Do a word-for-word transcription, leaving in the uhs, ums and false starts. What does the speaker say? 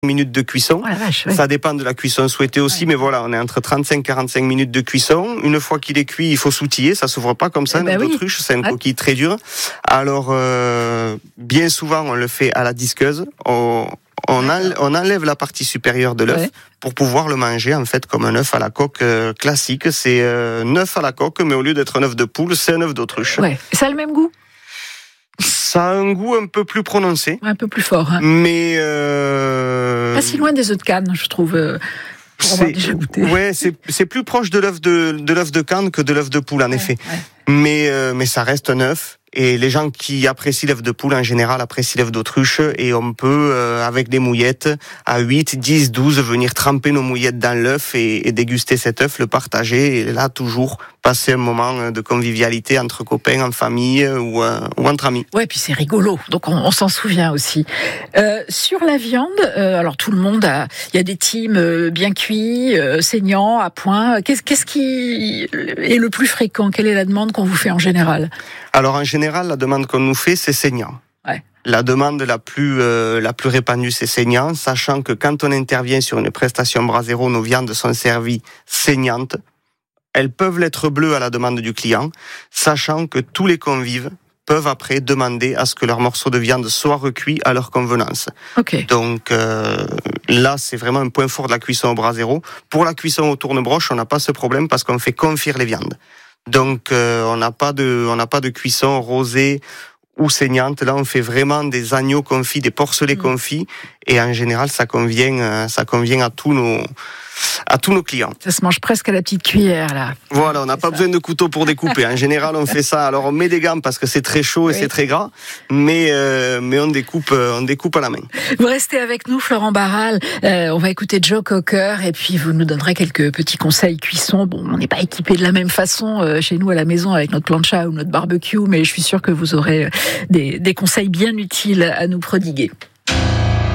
minutes de cuisson. Oh la vache, ouais. Ça dépend de la cuisson souhaitée aussi, ouais. Mais voilà, on est entre trente-cinq et quarante-cinq minutes de cuisson. Une fois qu'il est cuit, il faut s'outiller, ça s'ouvre pas comme ça, eh un ben œuf oui. d'autruche, c'est une ouais. coquille très dure. Alors, euh, bien souvent, on le fait à la disqueuse. On, on, enlève, on enlève la partie supérieure de l'œuf ouais. pour pouvoir le manger, en fait, comme un œuf à la coque euh, classique. C'est euh, un œuf à la coque, mais au lieu d'être un œuf de poule, c'est un œuf d'autruche. Ouais. Ça a le même goût? Ça a un goût un peu plus prononcé. Un peu plus fort. Hein. Mais... Euh... Pas si loin des œufs de Cannes, je trouve, euh, pour avoir déjà goûté. Ouais, c'est, c'est plus proche de l'œuf de, de l'œuf de Cannes que de l'œuf de poule, en ouais, effet. Ouais. Mais, euh, mais ça reste un œuf. Et les gens qui apprécient l'œuf de poule, en général, apprécient l'œuf d'autruche. Et on peut, euh, avec des mouillettes, à huit, dix, douze, venir tremper nos mouillettes dans l'œuf et, et déguster cet œuf, le partager. Et là, toujours, passer un moment de convivialité entre copains, en famille ou, euh, ou entre amis. Ouais, puis c'est rigolo. Donc, on, on s'en souvient aussi. Euh, sur la viande, euh, alors tout le monde a, il y a des teams euh, bien cuits, euh, saignants, à point. Qu'est-ce, qu'est-ce qui est le plus fréquent? Quelle est la demande qu'on vous fait en général? Alors, en général, la demande qu'on nous fait, c'est saignant. Ouais. La demande la plus euh, la plus répandue, c'est saignant, sachant que quand on intervient sur une prestation Brasero, nos viandes sont servies saignantes. Elles peuvent l'être bleues à la demande du client, sachant que tous les convives peuvent après demander à ce que leur morceau de viande soit recuit à leur convenance. Okay. Donc euh, là, c'est vraiment un point fort de la cuisson au Brasero. Pour la cuisson au tourne-broche, on n'a pas ce problème parce qu'on fait confire les viandes. Donc euh, on n'a pas de on n'a pas de cuisson rosée ou saignante. Là, on fait vraiment des agneaux confits, des porcelets mmh. confits, et en général, ça convient ça convient à tous nos à tous nos clients. Ça se mange presque à la petite cuillère, là. Voilà, on n'a pas ça. besoin de couteau pour découper. En général, on fait ça. Alors, on met des gants parce que c'est très chaud et oui. c'est très gras, mais euh, mais on découpe, on découpe à la main. Vous restez avec nous, Florent Barral. Euh, on va écouter Joe Cocker et puis vous nous donnerez quelques petits conseils cuisson. Bon, on n'est pas équipé de la même façon euh, chez nous à la maison avec notre plancha ou notre barbecue, mais je suis sûre que vous aurez des, des conseils bien utiles à nous prodiguer.